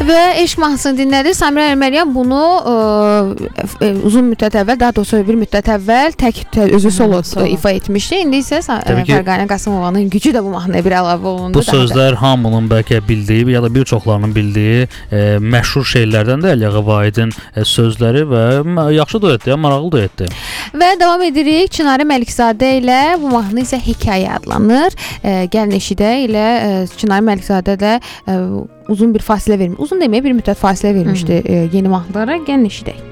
Və eşq mahnısını dinlədik. Samirə Ərməlyan bunu uzun müddət əvvəl, daha doğrusu bir müddət əvvəl tək özü solo ifa etmişdi. İndi isə Fərqanə Qasımovanın gücü də bu mahnıya bir əlavə olundu. Bu sözlər hamının bəlkə bildiyi ya da bir çoxlarının bildiyi məşhur şeirlərdən də Əliağa Vahidin sözləri və yaxşı duetdir, maraqlı duetdir. Və davam edirik. Çinarə Məlikzadə ilə bu mahnı isə Hekayə adlanır. Gəlin eşidək ilə Çinarə Məlikzadə də uzun bir fasilə vermiş. Uzun deməyə bir müddət fasilə vermişdi yeni mahnılara. Gəlin eşidək.